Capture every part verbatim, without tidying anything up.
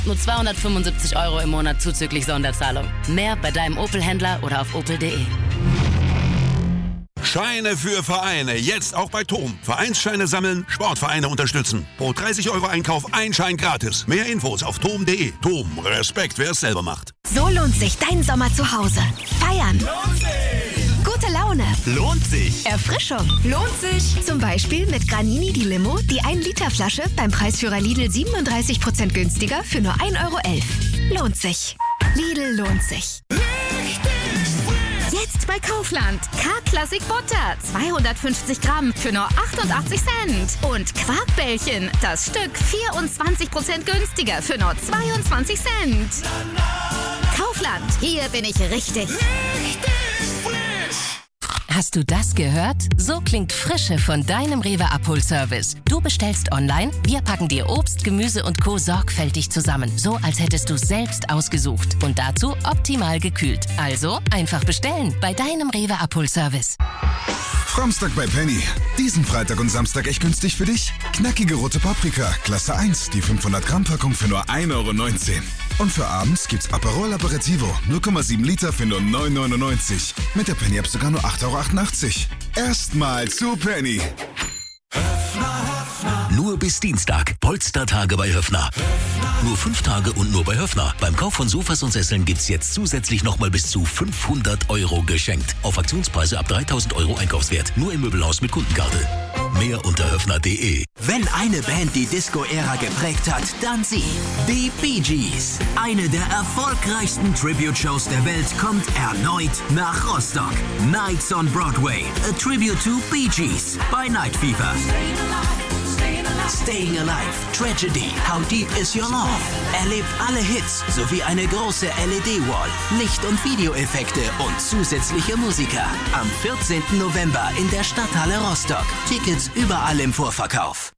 Nur zweihundertfünfundsiebzig Euro im Monat zuzüglich Sonderzahlung. Mehr bei deinem Opel-Händler oder auf opel punkt de. Scheine für Vereine, jetzt auch bei Tom. Vereinsscheine sammeln, Sportvereine unterstützen. Pro dreißig Euro Einkauf ein Schein gratis. Mehr Infos auf tom punkt de. Tom, Respekt, wer es selber macht. So lohnt sich dein Sommer zu Hause. Feiern. Lohnt sich. Gute Laune. Lohnt sich. Erfrischung. Lohnt sich. Zum Beispiel mit Granini die Limo, die ein Liter Flasche beim Preisführer Lidl siebenunddreißig Prozent günstiger für nur ein Euro elf. Lohnt sich. Lidl lohnt sich. Jetzt bei Kaufland. K-Klassik Butter. zweihundertfünfzig Gramm für nur achtundachtzig Cent. Und Quarkbällchen. Das Stück vierundzwanzig Prozent günstiger für nur zweiundzwanzig Cent. Kaufland. Hier bin ich richtig. Hast du das gehört? So klingt Frische von deinem Rewe Abholservice. Du bestellst online, wir packen dir Obst, Gemüse und Co. sorgfältig zusammen. So, als hättest du selbst ausgesucht. Und dazu optimal gekühlt. Also einfach bestellen bei deinem Rewe Abholservice. Framstag bei Penny. Diesen Freitag und Samstag echt günstig für dich. Knackige rote Paprika, Klasse eins, die fünfhundert Gramm Packung für nur ein Euro neunzehn. Und für abends gibt's Aperol Aperitivo, null Komma sieben Liter für nur neun Euro neunundneunzig. Mit der Penny-App sogar nur acht Euro achtundachtzig. Erstmal zu Penny. Nur bis Dienstag. Polstertage bei Höffner. Nur fünf Tage und nur bei Höffner. Beim Kauf von Sofas und Sesseln gibt's jetzt zusätzlich nochmal bis zu fünfhundert Euro geschenkt. Auf Aktionspreise ab dreitausend Euro Einkaufswert. Nur im Möbelhaus mit Kundenkarte. Mehr unter höffner punkt de. Wenn eine Band die Disco-Ära geprägt hat, dann sie. Die Bee Gees. Eine der erfolgreichsten Tribute-Shows der Welt kommt erneut nach Rostock. Nights on Broadway. A Tribute to Bee Gees bei Night Fever. Staying Alive, Tragedy, How Deep Is Your Love? Erlebt alle Hits sowie eine große L E D-Wall, Licht- und Videoeffekte und zusätzliche Musiker. Am vierzehnten November in der Stadthalle Rostock. Tickets überall im Vorverkauf.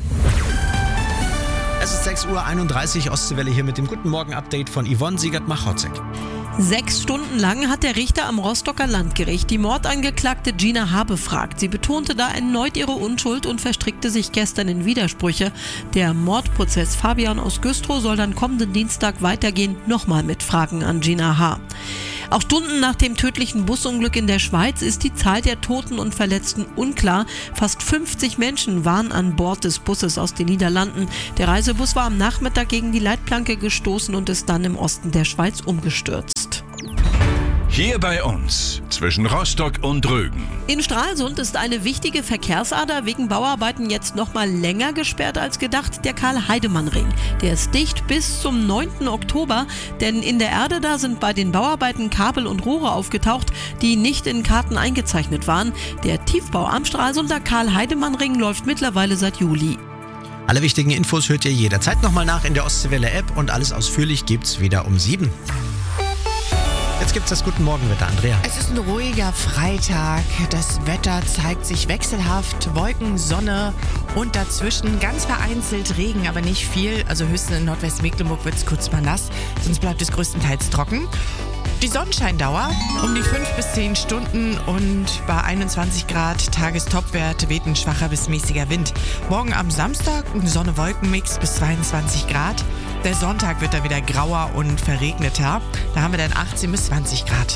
Es ist sechs Uhr einunddreißig, Ostseewelle hier mit dem Guten Morgen-Update von Yvonne Siegert-Machotzek. Sechs Stunden lang hat der Richter am Rostocker Landgericht die Mordangeklagte Gina H. befragt. Sie betonte da erneut ihre Unschuld und verstrickte sich gestern in Widersprüche. Der Mordprozess Fabian aus Güstrow soll dann kommenden Dienstag weitergehen, nochmal mit Fragen an Gina H. Auch Stunden nach dem tödlichen Busunglück in der Schweiz ist die Zahl der Toten und Verletzten unklar. Fast fünfzig Menschen waren an Bord des Busses aus den Niederlanden. Der Reisebus war am Nachmittag gegen die Leitplanke gestoßen und ist dann im Osten der Schweiz umgestürzt. Hier bei uns, zwischen Rostock und Rügen. In Stralsund ist eine wichtige Verkehrsader wegen Bauarbeiten jetzt noch mal länger gesperrt als gedacht, der Karl-Heidemann-Ring. Der ist dicht bis zum neunten Oktober, denn in der Erde da sind bei den Bauarbeiten Kabel und Rohre aufgetaucht, die nicht in Karten eingezeichnet waren. Der Tiefbau am Stralsunder Karl-Heidemann-Ring läuft mittlerweile seit Juli. Alle wichtigen Infos hört ihr jederzeit nochmal nach in der Ostseewelle-App und alles ausführlich gibt's wieder um sieben. Jetzt gibt's das Guten Morgenwetter, Andrea. Es ist ein ruhiger Freitag. Das Wetter zeigt sich wechselhaft. Wolken, Sonne und dazwischen ganz vereinzelt Regen, aber nicht viel. Also höchstens in Nordwestmecklenburg wird es kurz mal nass. Sonst bleibt es größtenteils trocken. Die Sonnenscheindauer um die fünf bis zehn Stunden und bei einundzwanzig Grad Tagestopwert weht ein schwacher bis mäßiger Wind. Morgen am Samstag ein Sonne-Wolken-Mix bis zweiundzwanzig Grad. Der Sonntag wird dann wieder grauer und verregneter. Da haben wir dann achtzehn bis zwanzig Grad.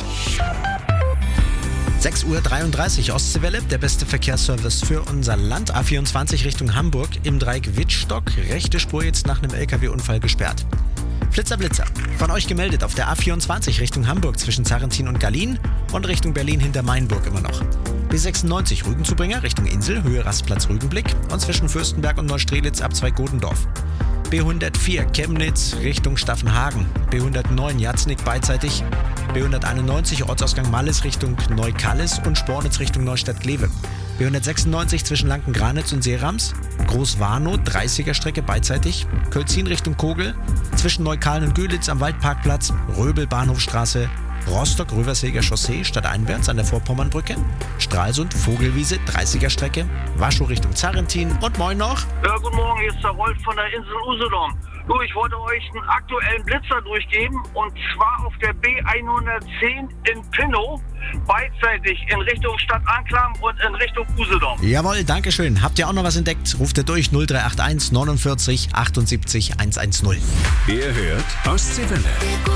sechs Uhr dreiunddreißig, Ostseewelle, der beste Verkehrsservice für unser Land. A vierundzwanzig Richtung Hamburg im Dreieck Wittstock. Rechte Spur jetzt nach einem L K W-Unfall gesperrt. Flitzer Blitzer, von euch gemeldet auf der A vierundzwanzig Richtung Hamburg zwischen Zarrentin und Gallien und Richtung Berlin hinter Mainburg immer noch. B sechsundneunzig Rügenzubringer Richtung Insel, Höhe Rastplatz Rügenblick und zwischen Fürstenberg und Neustrelitz ab zwei Godendorf. B hundertvier Chemnitz Richtung Staffenhagen, B hundertneun Jatznik beidseitig, B hunderteinundneunzig Ortsausgang Malles Richtung Neukallis und Spornitz Richtung Neustadt-Glewe. B hundertsechsundneunzig zwischen Lanken-Granitz und Seerams, Groß-Warnow dreißiger Strecke beidseitig, Kölzin Richtung Kogel, zwischen Neukalen und Gülitz am Waldparkplatz, Röbel Bahnhofstraße, Rostock-Röverseger Chaussee stadteinwärts an der Vorpommernbrücke, Stralsund Vogelwiese dreißiger Strecke, Waschow Richtung Zarrentin und moin noch. Ja, guten Morgen, hier ist der Rolf von der Insel Usedom. So, ich wollte euch einen aktuellen Blitzer durchgeben und zwar auf der B hundertzehn in Pinnow, beidseitig in Richtung Stadt Anklam und in Richtung Usedom. Jawohl, dankeschön. Habt ihr auch noch was entdeckt? Ruft ihr durch null drei acht eins neunundvierzig achtundsiebzig hundertzehn. Ihr hört Ostseewelle.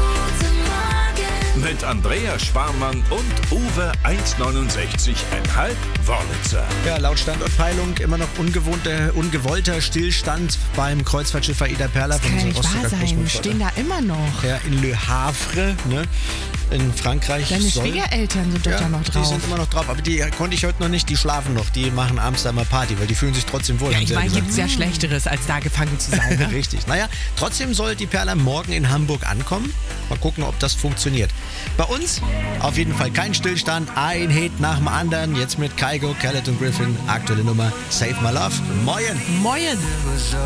Mit Andrea Sparmann und Uwe eins neunundsechzig Komma fünf Wörlitzer. Ja, laut Standortpeilung immer noch ungewohnter, ungewollter Stillstand beim Kreuzfahrtschiff Aida Perla. Das kann ja nicht wahr sein. Stehen da immer noch. Ja, in Le Havre, ne? In Frankreich. Deine soll, Schwiegereltern sind doch ja, da noch drauf. Die sind immer noch drauf, aber die konnte ich heute noch nicht. Die schlafen noch, die machen abends da mal Party, weil die fühlen sich trotzdem wohl. Ja, haben ich sie ja meine, gesagt. gibt es ja Schlechteres, als da gefangen zu sein. Ne? Richtig. Naja, trotzdem soll die Perla morgen in Hamburg ankommen. Mal gucken, ob das funktioniert. Bei uns auf jeden Fall kein Stillstand. Ein Hit nach dem anderen. Jetzt mit Kygo, Khaled und Griffin. Aktuelle Nummer Save My Love. Moin. Moin.